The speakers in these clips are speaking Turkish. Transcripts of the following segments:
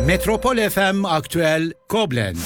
Metropol FM Aktüel Koblenz.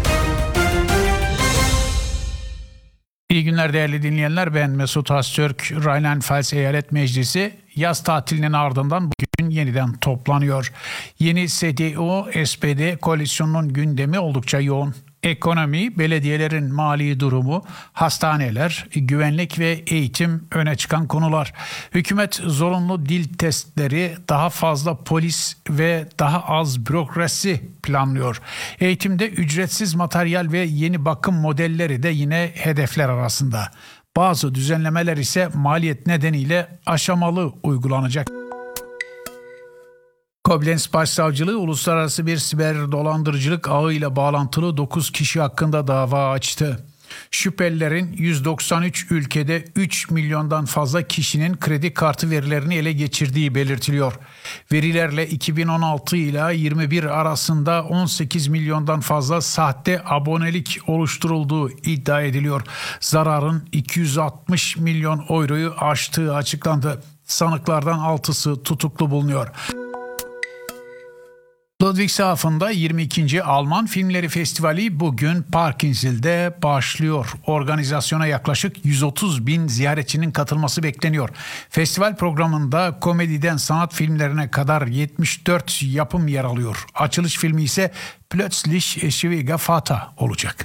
İyi günler değerli dinleyenler, ben Mesut Öztürk. Rheinland-Pfalz Eyalet Meclisi yaz tatilinin ardından bugün yeniden toplanıyor. Yeni CDU-SPD koalisyonunun gündemi oldukça yoğun. Ekonomi, belediyelerin mali durumu, hastaneler, güvenlik ve eğitim öne çıkan konular. Hükümet zorunlu dil testleri, daha fazla polis ve daha az bürokrasi planlıyor. Eğitimde ücretsiz materyal ve yeni bakım modelleri de yine hedefler arasında. Bazı düzenlemeler ise maliyet nedeniyle aşamalı uygulanacak. Koblenz Başsavcılığı uluslararası bir siber dolandırıcılık ağıyla bağlantılı 9 kişi hakkında dava açtı. Şüphelilerin 193 ülkede 3 milyondan fazla kişinin kredi kartı verilerini ele geçirdiği belirtiliyor. Verilerle 2016 ile 21 arasında 18 milyondan fazla sahte abonelik oluşturulduğu iddia ediliyor. Zararın 260 milyon euroyu aştığı açıklandı. Sanıklardan 6'sı tutuklu bulunuyor. Ludwigshafen'da 22. Alman Filmleri Festivali bugün Parkinsel'de başlıyor. Organizasyona yaklaşık 130 bin ziyaretçinin katılması bekleniyor. Festival programında komediden sanat filmlerine kadar 74 yapım yer alıyor. Açılış filmi ise Plötzlich Schwieger Vater olacak.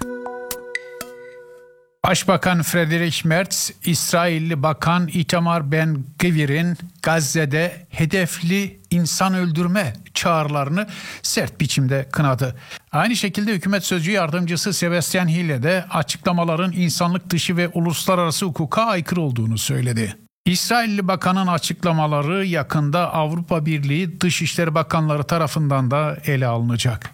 Başbakan Friedrich Merz, İsrailli Bakan Itamar Ben-Gvir'in Gazze'de hedefli insan öldürme çağrılarını sert biçimde kınadı. Aynı şekilde hükümet sözcü yardımcısı Sebastian Hille de açıklamaların insanlık dışı ve uluslararası hukuka aykırı olduğunu söyledi. İsrailli bakanın açıklamaları yakında Avrupa Birliği Dışişleri Bakanları tarafından da ele alınacak.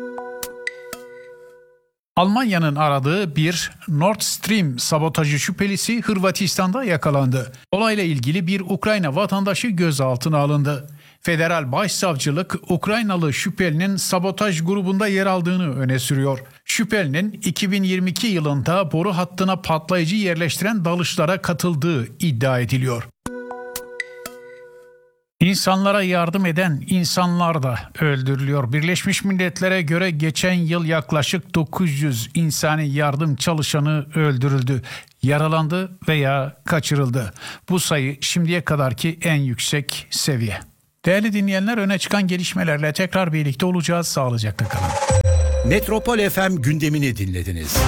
Almanya'nın aradığı bir Nord Stream sabotajı şüphelisi Hırvatistan'da yakalandı. Olayla ilgili bir Ukrayna vatandaşı gözaltına alındı. Federal Başsavcılık Ukraynalı şüphelinin sabotaj grubunda yer aldığını öne sürüyor. Şüphelinin 2022 yılında boru hattına patlayıcı yerleştiren dalışlara katıldığı iddia ediliyor. İnsanlara yardım eden insanlar da öldürülüyor. Birleşmiş Milletler'e göre geçen yıl yaklaşık 900 insani yardım çalışanı öldürüldü, yaralandı veya kaçırıldı. Bu sayı şimdiye kadarki en yüksek seviye. Değerli dinleyenler, öne çıkan gelişmelerle tekrar birlikte olacağız. Sağlıcakla kalın. Metropol FM gündemini dinlediniz.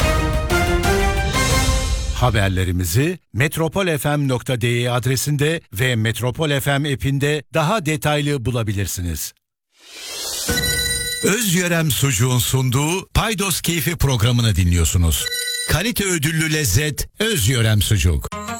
Haberlerimizi metropolfm.de adresinde ve Metropol FM app'inde daha detaylı bulabilirsiniz. Özyörem Sucuğun sunduğu Paydos Keyfi programını dinliyorsunuz. Kalite ödüllü lezzet Özyörem Sucuk.